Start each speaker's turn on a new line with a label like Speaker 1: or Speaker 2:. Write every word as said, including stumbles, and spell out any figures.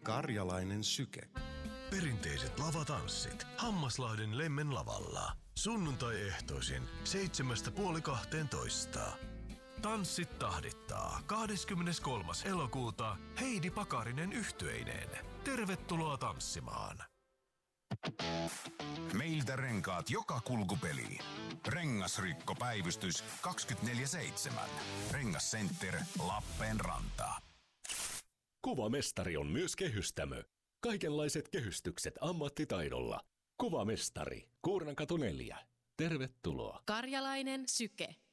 Speaker 1: Karjalainen syke.
Speaker 2: Perinteiset lavatanssit Hammaslahden Lemmen lavalla. Sunnuntai-ehtoisin seitsemästä puoli kahteentoista. Tanssit tahdittaa kahdeskymmeneskolmas elokuuta Heidi Pakarinen yhtyeineen. Tervetuloa tanssimaan.
Speaker 3: Meiltä renkaat joka kulkupeliin. Rengasrikkopäivystys kaksikymmentäneljä seitsemän. Rengascenter Lappeenranta.
Speaker 4: Kuvamestari on myös kehystämö. Kaikenlaiset kehystykset ammattitaidolla. Kuvamestari, Kuurnankatu neljä. Tervetuloa.
Speaker 5: Karjalainen syke.